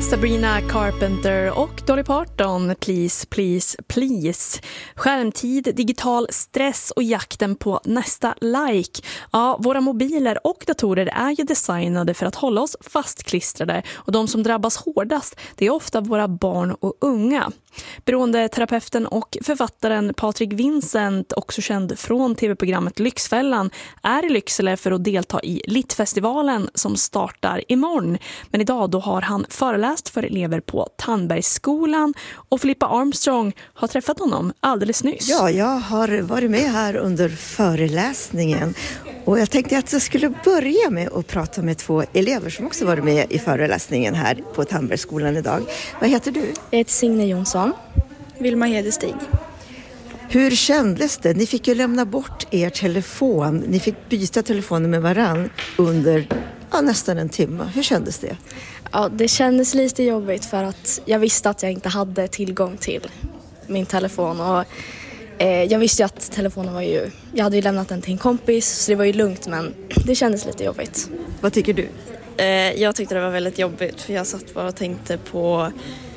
Sabrina Carpenter och Dolly Parton, Please, Please, Please. Skärmtid, digital stress och jakten på nästa like. Ja, våra mobiler och datorer är ju designade för att hålla oss fastklistrade, och de som drabbas hårdast, det är ofta våra barn och unga. Beroendeterapeuten och författaren Patrik Vincent, också känd från tv-programmet Lyxfällan, är i Lycksele för att delta i Littfestivalen som startar imorgon. Men idag då har han föreläst för elever på Tandbergsskolan, och Filippa Armstrong har träffat honom alldeles nyss. Ja, jag har varit med här under föreläsningen, och jag tänkte att jag skulle börja med att prata med 2 elever som också varit med i föreläsningen här på Tandbergsskolan idag. Vad heter du? Jag heter Signe Jonsson. Vilma Hedestig. Hur kändes det? Ni fick ju lämna bort er telefon. Ni fick byta telefonen med varann under nästan en timme. Hur kändes det? Ja, det kändes lite jobbigt för att jag visste att jag inte hade tillgång till min telefon. Och jag visste ju att telefonen var ju... Jag hade ju lämnat den till en kompis, så det var ju lugnt, men det kändes lite jobbigt. Vad tycker du? Jag tyckte det var väldigt jobbigt, för jag satt bara och tänkte på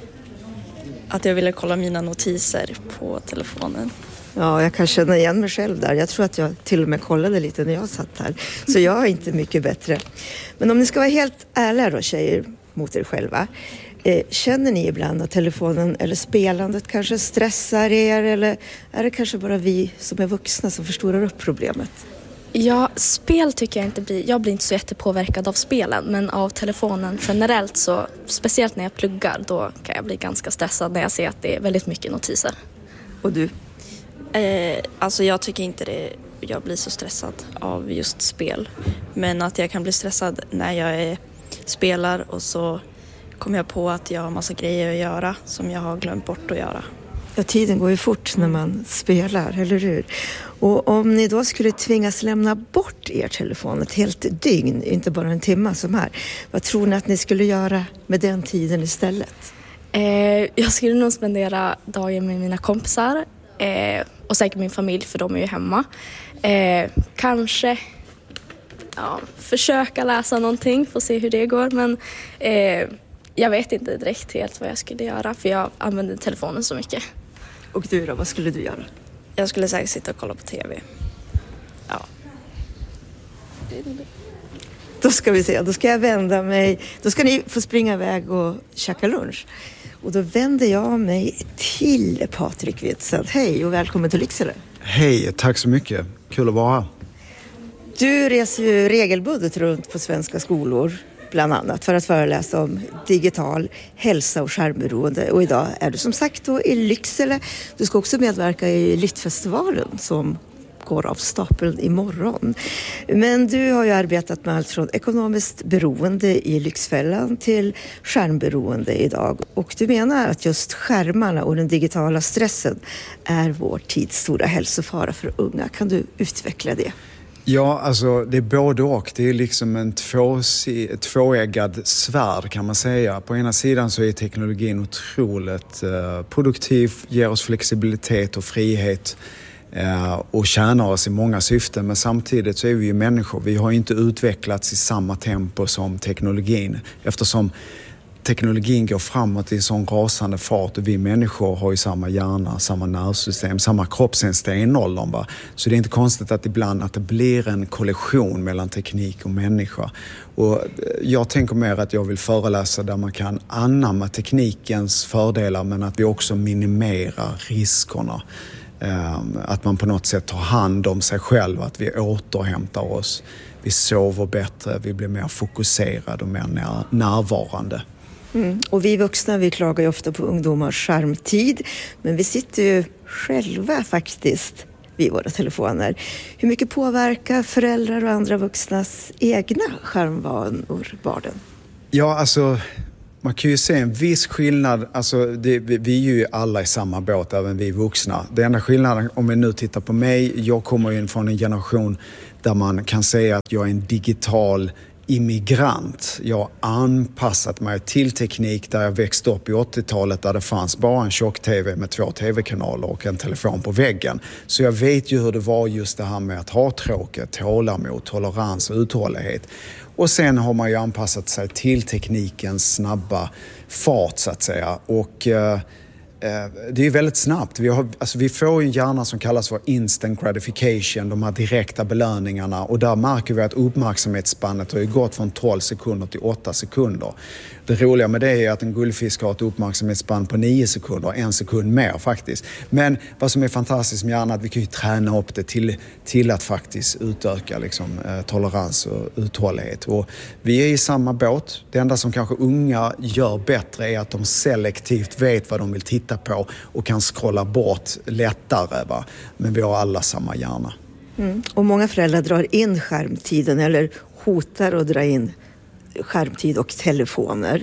att jag ville kolla mina notiser på telefonen. Ja, jag kan känna igen mig själv där. Jag tror att jag till och med kollade lite när jag satt här. Så jag är inte mycket bättre. Men om ni ska vara helt ärliga då, tjejer, mot er själva. Känner ni ibland att telefonen eller spelandet kanske stressar er? Eller är det kanske bara vi som är vuxna som förstorar upp problemet? Ja, spel tycker jag inte blir... Jag blir inte så jättepåverkad av spelen, men av telefonen generellt, så speciellt när jag pluggar, då kan jag bli ganska stressad när jag ser att det är väldigt mycket notiser. Och du? Alltså jag tycker inte jag blir så stressad av just spel. Men att jag kan bli stressad när jag spelar och så kommer jag på att jag har massa grejer att göra som jag har glömt bort att göra. Ja, tiden går ju fort när man spelar, eller hur? Och om ni då skulle tvingas lämna bort er telefon ett helt dygn, inte bara en timme som här, vad tror ni att ni skulle göra med den tiden istället? Jag skulle nog spendera dagen med mina kompisar och säkert min familj, för de är ju hemma. Kanske försöka läsa någonting för att se hur det går, men jag vet inte direkt helt vad jag skulle göra, för jag använder telefonen så mycket. Och du då, vad skulle du göra? Jag skulle säkert sitta och kolla på tv. Ja. Då ska vi se, då ska jag vända mig. Då ska ni få springa iväg och käka lunch. Och då vänder jag mig till Patrik Vincent. Hej och välkommen till Lycksele. Hej, tack så mycket. Kul att vara här. Du reser ju regelbundet runt på svenska skolor, bland annat för att föreläsa om digital hälsa och skärmberoende. Och idag är du som sagt då i Lycksele. Du ska också medverka i Littfestivalen som går av stapeln imorgon. Men du har ju arbetat med allt från ekonomiskt beroende i Lyxfällan till skärmberoende idag. Och du menar att just skärmarna och den digitala stressen är vår tids stora hälsofara för unga. Kan du utveckla det? Ja, alltså det är både och. Det är liksom en tvåeggad svärd kan man säga. På ena sidan så är teknologin otroligt produktiv, ger oss flexibilitet och frihet och tjänar oss i många syften. Men samtidigt så är vi ju människor. Vi har inte utvecklats i samma tempo som teknologin. Eftersom teknologin går framåt i sån rasande fart och vi människor har ju samma hjärna, samma nervsystem, samma kropp sen stenåldern. Va? Så det är inte konstigt att ibland att det blir en kollision mellan teknik och människa. Och jag tänker mer att jag vill föreläsa där man kan anamma teknikens fördelar, men att vi också minimerar riskerna. Att man på något sätt tar hand om sig själv, att vi återhämtar oss, vi sover bättre, vi blir mer fokuserade och mer närvarande. Och vi vuxna, vi klagar ju ofta på ungdomars skärmtid, men vi sitter ju själva faktiskt vid våra telefoner. Hur mycket påverkar föräldrar och andra vuxnas egna skärmvanor barnen? Ja, alltså man kan ju se en viss skillnad. Alltså vi är ju alla i samma båt, även vi vuxna. Det enda skillnaden, om vi nu tittar på mig, jag kommer ju från en generation där man kan säga att jag är en digital immigrant. Jag har anpassat mig till teknik där jag växte upp i 80-talet där det fanns bara en tjock-tv med 2 tv-kanaler och en telefon på väggen. Så jag vet ju hur det var just det här med att ha tråkigt, tålamod, tolerans och uthållighet. Och sen har man ju anpassat sig till teknikens snabba fart så att säga. Och det är väldigt snabbt. Vi får en hjärna som kallas för instant gratification, de här direkta belöningarna. Och där märker vi att uppmärksamhetsspannet har ju gått från 12 sekunder till 8 sekunder. Det roliga med det är att en guldfisk har ett uppmärksamhetsspann på 9 sekunder, 1 sekund mer faktiskt. Men vad som är fantastiskt med hjärnan är att vi kan ju träna upp det till att faktiskt utöka tolerans och uthållighet. Och vi är i samma båt. Det enda som kanske unga gör bättre är att de selektivt vet vad de vill titta på och kan scrolla bort lättare. Va? Men vi har alla samma hjärna. Och många föräldrar drar in skärmtiden eller hotar att dra in skärmtid och telefoner.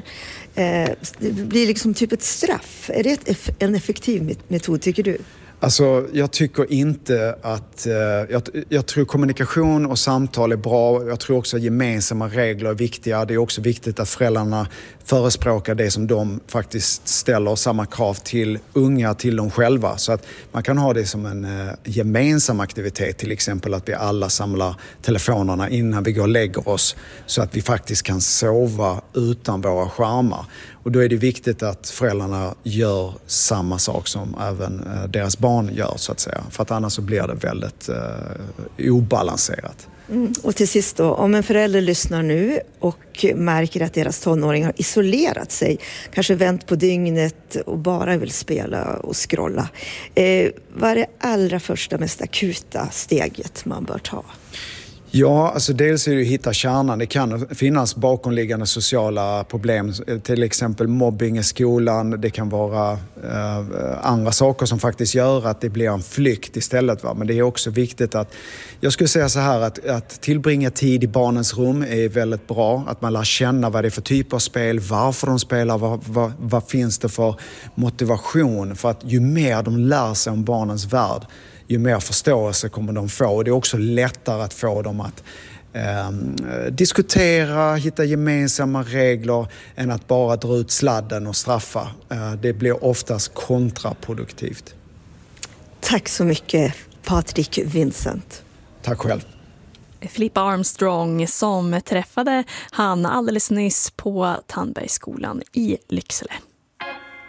Det blir liksom typ ett straff. Är det en effektiv metod tycker du? Alltså, jag tycker inte att... Jag tror kommunikation och samtal är bra. Jag tror också att gemensamma regler är viktiga. Det är också viktigt att föräldrarna förespråkar det som de faktiskt ställer samma krav till unga, till dem själva. Så att man kan ha det som en gemensam aktivitet. Till exempel att vi alla samlar telefonerna innan vi går och lägger oss. Så att vi faktiskt kan sova utan våra skärmar. Och då är det viktigt att föräldrarna gör samma sak som även deras barn gör så att säga. För att annars så blir det väldigt obalanserat. Och till sist då, om en förälder lyssnar nu och märker att deras tonåringar har isolerat sig, kanske vänt på dygnet och bara vill spela och scrolla. Vad är det allra första, mest akuta steget man bör ta? Ja, alltså dels är det att hitta kärnan. Det kan finnas bakomliggande sociala problem, till exempel mobbing i skolan. Det kan vara andra saker som faktiskt gör att det blir en flykt istället. Va? Men det är också viktigt att, jag skulle säga så här, att tillbringa tid i barnens rum är väldigt bra. Att man lär känna vad det är för typ av spel, varför de spelar, vad finns det för motivation. För att ju mer de lär sig om barnens värld, ju mer förståelse kommer de få. Och det är också lättare att få dem att diskutera, hitta gemensamma regler än att bara dra ut sladden och straffa. Det blir oftast kontraproduktivt. Tack så mycket, Patrik Vincent. Tack själv. Filippa Armstrong som träffade han alldeles nyss på Tandbergsskolan i Lycksele.